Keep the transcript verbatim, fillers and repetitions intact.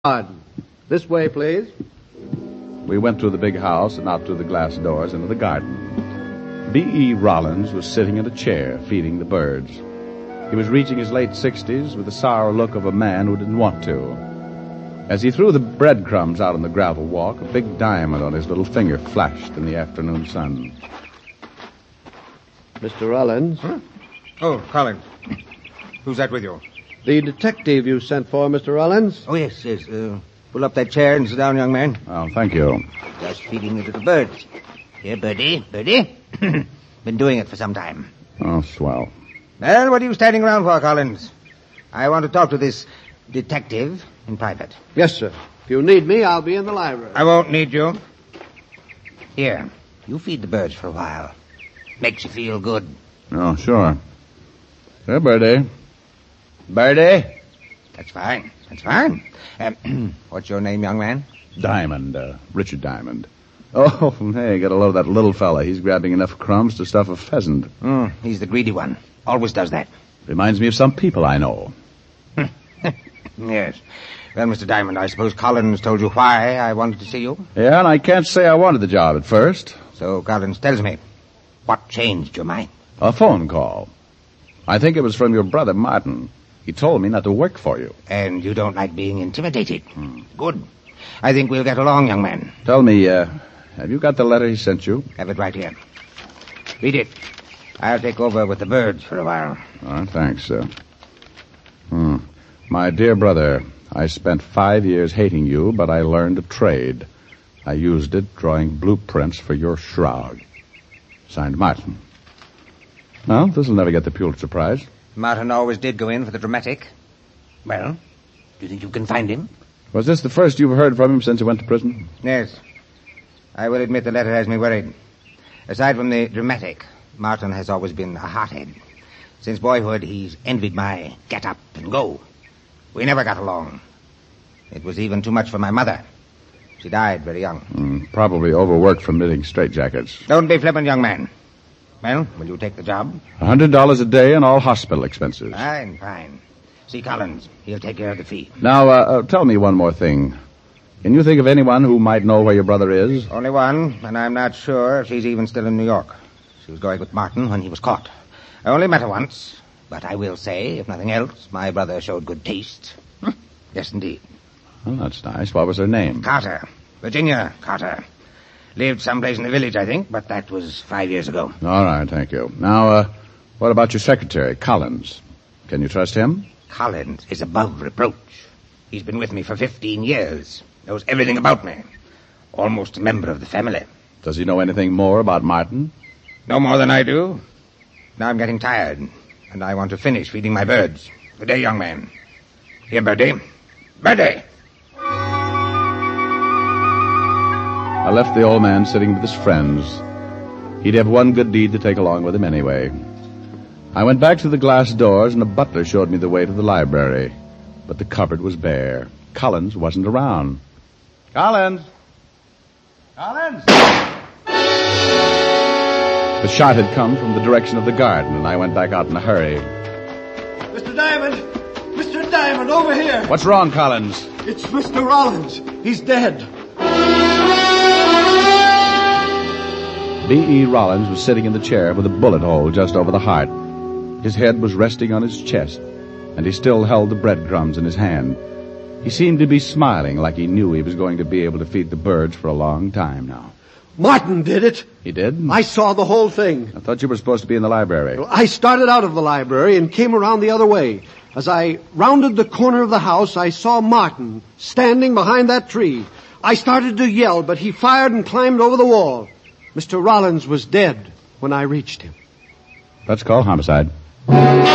garden. This way, please. We went through the big house and out through the glass doors into the garden. B E Rollins was sitting in a chair, feeding the birds. He was reaching his late sixties with the sour look of a man who didn't want to. As he threw the breadcrumbs out on the gravel walk, a big diamond on his little finger flashed in the afternoon sun. Mister Rollins. Huh? Oh, Collins. Who's that with you? The detective you sent for, Mister Rollins. Oh, yes, yes. Uh, pull up that chair and sit down, young man. Oh, thank you. Just feeding the little birds. Here, Birdie, Birdie. Been doing it for some time. Oh, swell. Well, what are you standing around for, Collins? I want to talk to this detective in private. Yes, sir. If you need me, I'll be in the library. I won't need you. Here, you feed the birds for a while. Makes you feel good. Oh, sure. Here, Birdie. Birdie? That's fine. That's fine. Um, what's your name, young man? Diamond, uh, Richard Diamond. Oh, hey, get a load of that little fella. He's grabbing enough crumbs to stuff a pheasant. Mm, he's the greedy one. Always does that. Reminds me of some people I know. Yes. Well, Mister Diamond, I suppose Collins told you why I wanted to see you? Yeah, and I can't say I wanted the job at first. So Collins tells me. What changed your mind? A phone call. I think it was from your brother, Martin. He told me not to work for you. And you don't like being intimidated. Hmm. Good. I think we'll get along, young man. Tell me, uh, have you got the letter he sent you? Have it right here. Read it. I'll take over with the birds for a while. All right, thanks, sir. Hmm. My dear brother, I spent five years hating you, but I learned a trade. I used it drawing blueprints for your shroud. Signed, Martin. Well, this'll never get the Pulitzer Prize. Martin always did go in for the dramatic. Well, do you think you can find him? Was this the first you've heard from him since he went to prison? Yes. I will admit the letter has me worried. Aside from the dramatic, Martin has always been a hothead. Since boyhood, he's envied my get up and go. We never got along. It was even too much for my mother. She died very young. Mm, probably overworked from knitting straitjackets. Don't be flippant, young man. Well, will you take the job? A hundred dollars a day and all hospital expenses. Fine, fine. See Collins. He'll take care of the fee. Now, uh, uh, tell me one more thing. Can you think of anyone who might know where your brother is? Only one, and I'm not sure if she's even still in New York. She was going with Martin when he was caught. I only met her once, but I will say, if nothing else, my brother showed good taste. Yes, indeed. Oh, that's nice. What was her name? Carter. Virginia Carter. Lived someplace in the village, I think, but that was five years ago. All right, thank you. Now, uh, what about your secretary, Collins? Can you trust him? Collins is above reproach. He's been with me for fifteen years. Knows everything about me. Almost a member of the family. Does he know anything more about Martin? No more than I do. Now I'm getting tired, and I want to finish feeding my birds. Good day, young man. Here, Birdie. Birdie! I left the old man sitting with his friends. He'd have one good deed to take along with him anyway. I went back to the glass doors, and a butler showed me the way to the library. But the cupboard was bare. Collins wasn't around. Collins! Collins! The shot had come from the direction of the garden, and I went back out in a hurry. Mister Diamond! Mister Diamond, over here! What's wrong, Collins? It's Mister Rollins. He's dead. B E Rollins was sitting in the chair with a bullet hole just over the heart. His head was resting on his chest, and he still held the breadcrumbs in his hand. He seemed to be smiling like he knew he was going to be able to feed the birds for a long time now. Martin did it. He did? I saw the whole thing. I thought you were supposed to be in the library. Well, I started out of the library and came around the other way. As I rounded the corner of the house, I saw Martin standing behind that tree. I started to yell, but he fired and climbed over the wall. Mister Rollins was dead when I reached him. Let's call homicide.